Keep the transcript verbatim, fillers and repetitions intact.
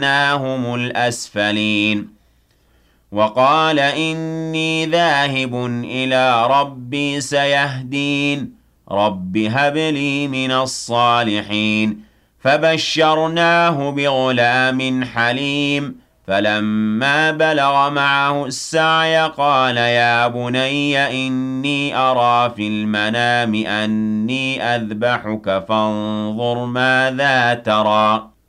فرددناهم الأسفلين وقال إني ذاهب إلى ربي سيهدين رب هب لي من الصالحين فبشرناه بغلام حليم فلما بلغ معه السعي قال يا بني إني أرى في المنام أني أذبحك فانظر ماذا ترى